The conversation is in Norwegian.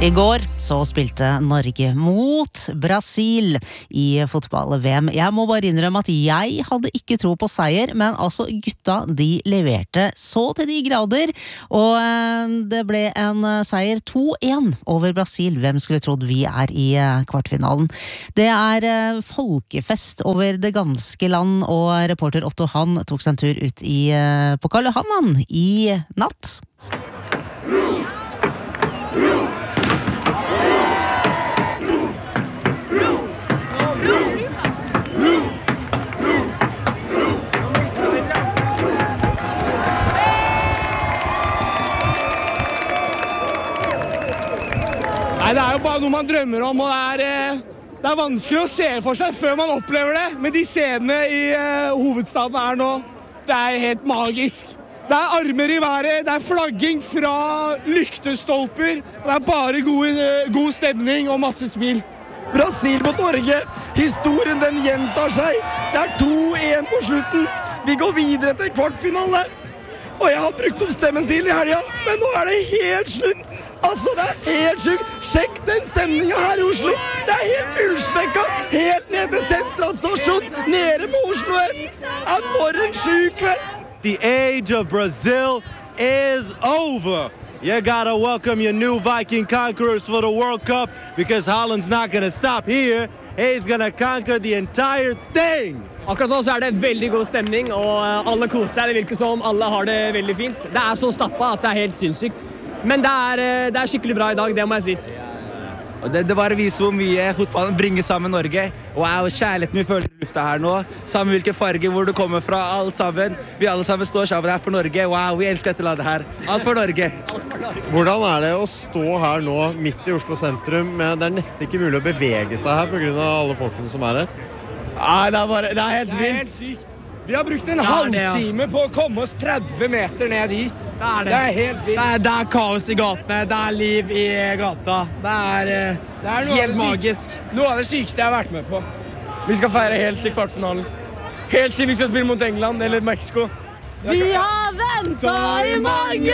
I går så spilte Norge mot Brasil i fotball-VM. Jeg må bare innrømme at jeg hadde ikke tro på seier, men altså gutta, de leverte så til de grader, og det ble en seier 2-1 over Brasil. Hvem skulle trodd vi i kvartfinalen? Det folkefest over det ganske land, og reporter Otto Han tok seg en tur ut på Karl Johan i natt. Nei, det jo bare noe man drømmer om, og det er vanskelig å se for seg før man opplever det. Men de scenene i hovedstaden nå, det helt magisk. Det armer i været, det flagging fra lyktestolper, og det bare god stemning og masse smil. Brasil mot Norge, historien den gjentar seg. Det 2-1 på slutten. Vi går videre til kvartfinale. Og jeg har brukt opp stemmen til i helga, men nå det helt slutt. Altså, det helt sykt. Sjekk den stemningen her i Oslo. Det helt fullspekka. Helt ned til sentralstasjon, nede på Oslo S. For en syk kveld. The age of Brazil is over. You gotta welcome your new Viking conquerors for the World Cup because Holland's not gonna stop here. He's gonna conquer the entire thing. Akkurat nå så det veldig god stemning, og alle koser seg. Det virker som alle har det veldig fint. Det så stappa at det helt sinnssykt. Men det skikkelig bra i dag, det må jeg si. Det bare viser hvor mye fotballen bringer sammen Norge. Wow, kjærligheten vi føler i lufta her nå. Samme hvilken farge, hvor du kommer fra, alt sammen. Vi alle sammen står sammen her for Norge. Wow, vi elsker dette landet her. Alt for Norge. Hvordan det å stå her nå, midt i Oslo sentrum? Det nesten ikke mulig å bevege seg her på grunn av alle folkene som her. Nei, det helt vilt. Helt sykt. Vi har brukt en halvtime på å komme oss 30 meter ned dit. Det helt vilt. Det kaos i gatene, det liv i gata. Det helt magisk. Noe av det sykeste jeg har vært med på. Vi skal feire helt til kvartfinalen. Helt til vi skal spille mot England eller Mexico. Vi har ventet i mange